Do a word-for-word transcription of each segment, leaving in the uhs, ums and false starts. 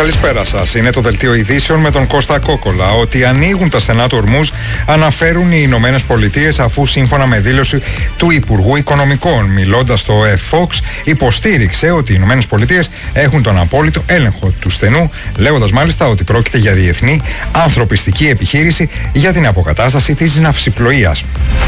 Καλησπέρα σας. Είναι το δελτίο ειδήσεων με τον Κώστα Κόκολα. Ότι ανοίγουν τα στενά του Ορμούζ αναφέρουν οι Ηνωμένες Πολιτείες, αφού σύμφωνα με δήλωση του Υπουργού Οικονομικών, μιλώντας στο Fox, υποστήριξε ότι οι Ηνωμένες Πολιτείες έχουν τον απόλυτο έλεγχο του στενού, λέγοντας μάλιστα ότι πρόκειται για διεθνή ανθρωπιστική επιχείρηση για την αποκατάσταση της ναυσιπλοείας.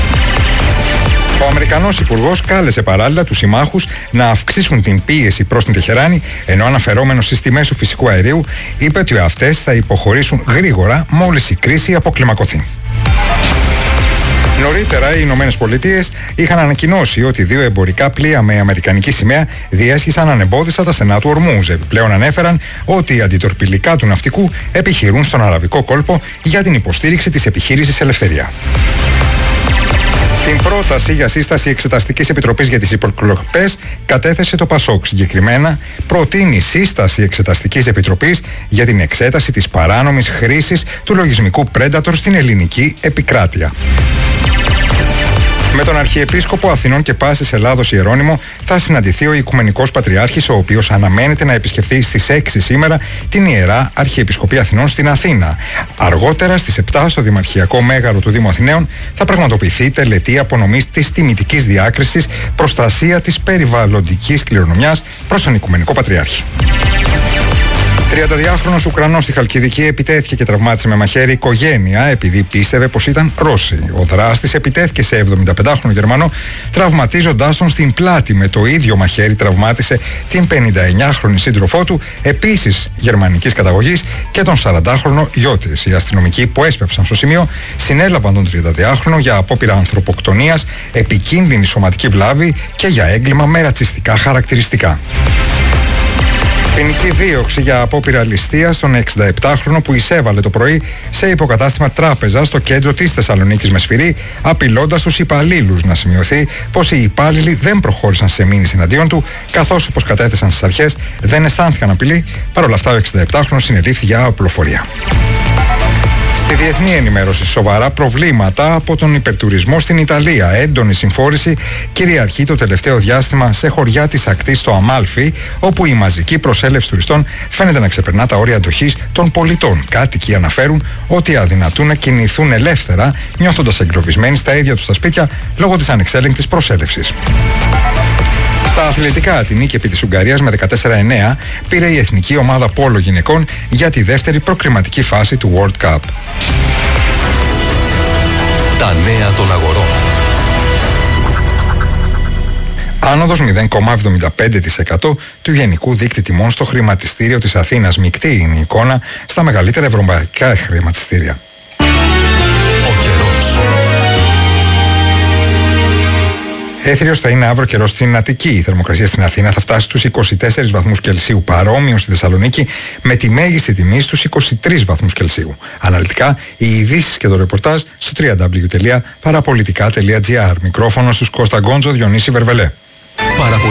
Ο Αμερικανός Υπουργός κάλεσε παράλληλα τους συμμάχους να αυξήσουν την πίεση προς την Τεχεράνη, ενώ αναφερόμενος στις τιμές του φυσικού αερίου είπε ότι αυτές θα υποχωρήσουν γρήγορα μόλις η κρίση αποκλιμακωθεί. Νωρίτερα, οι Ηνωμένες Πολιτείες είχαν ανακοινώσει ότι δύο εμπορικά πλοία με αμερικανική σημαία διέσχισαν ανεμπόδιστα τα στενά του Ορμούζ. Επιπλέον ανέφεραν ότι οι αντιτορπιλικά του ναυτικού επιχειρούν στον Αραβικό κόλπο για την υποστήριξη της επιχείρησης Ελευθερία. Την πρόταση για σύσταση Εξεταστικής Επιτροπής για τις υποκλοπές κατέθεσε το Πασόκ. Συγκεκριμένα, προτείνει σύσταση Εξεταστικής Επιτροπής για την εξέταση της παράνομης χρήσης του λογισμικού Predator στην ελληνική επικράτεια. Με τον Αρχιεπίσκοπο Αθηνών και Πάσης Ελλάδος Ιερώνυμο θα συναντηθεί ο Οικουμενικός Πατριάρχης, ο οποίος αναμένεται να επισκεφθεί στις έξι σήμερα την Ιερά Αρχιεπισκοπή Αθηνών στην Αθήνα. Αργότερα στις επτά στο Δημαρχιακό Μέγαρο του Δήμου Αθηναίων θα πραγματοποιηθεί τελετή απονομής της τιμητικής διάκρισης προστασία της περιβαλλοντικής κληρονομιάς προς τον Οικουμενικό Πατριάρχη. τριανταδυάχρονος Ουκρανός στη Χαλκιδική επιτέθηκε και τραυμάτισε με μαχαίρι οικογένεια επειδή πίστευε πως ήταν Ρώσοι. Ο δράστης επιτέθηκε σε εβδομηνταπεντάχρονο Γερμανό, τραυματίζοντάς τον στην πλάτη. Με το ίδιο μαχαίρι τραυμάτισε την πενηνταεννιάχρονη σύντροφό του, επίσης γερμανικής καταγωγής, και τον σαραντάχρονο γιο της. Οι αστυνομικοί που έσπευσαν στο σημείο συνέλαβαν τον τριανταδυάχρονο για απόπειρα ανθρωποκτονίας, επικίνδυνη σωματική βλάβη και για έγκλημα με ρατσιστικά χαρακτηριστικά. Ποινική δίωξη για απόπειρα ληστείας στον εξηνταεπτάχρονο που εισέβαλε το πρωί σε υποκατάστημα τράπεζα στο κέντρο της Θεσσαλονίκης με σφυρί, απειλώντας τους υπαλλήλους. Να σημειωθεί πως οι υπάλληλοι δεν προχώρησαν σε μήνυση εναντίον του, καθώς, όπως κατέθεσαν στις αρχές, δεν αισθάνθηκαν απειλή. Παρ' όλα αυτά, ο εξηνταεπτάχρονος συνελήφθη για οπλοφορία. Στη διεθνή ενημέρωση, σοβαρά προβλήματα από τον υπερτουρισμό στην Ιταλία. Έντονη συμφόρηση κυριαρχεί το τελευταίο διάστημα σε χωριά της ακτής στο Αμάλφι, όπου η μαζική προσέλευση τουριστών φαίνεται να ξεπερνά τα όρια αντοχής των πολιτών. Κάτοικοι αναφέρουν ότι αδυνατούν να κινηθούν ελεύθερα, νιώθοντας εγκλωβισμένοι στα ίδια τους τα σπίτια λόγω της ανεξέλεγκτης προσέλευσης. Στα αθλητικά, την νίκη επί της Ουγγαρίας με δεκατέσσερα εννέα πήρε η εθνική ομάδα πόλο γυναικών για τη δεύτερη προκριματική φάση του World Cup. Τα νέα των αγορών. Άνοδος μηδέν κόμμα εβδομήντα πέντε τοις εκατό του γενικού δείκτη τιμών στο χρηματιστήριο της Αθήνας. Μεικτή είναι η εικόνα στα μεγαλύτερα ευρωπαϊκά χρηματιστήρια. Ο καιρός. Έθριος θα είναι αύριο καιρός στην Αττική. Η θερμοκρασία στην Αθήνα θα φτάσει στους είκοσι τέσσερις βαθμούς Κελσίου, παρόμοιο στη Θεσσαλονίκη με τη μέγιστη τιμή στους είκοσι τρεις βαθμούς Κελσίου. Αναλυτικά, οι ειδήσεις και το ρεπορτάζ στο double-u double-u double-u τελεία παραπολιτικά τελεία τζι άρ. Μικρόφωνο στους Κώστα Γκόντζο, Διονύση Βερβελέ.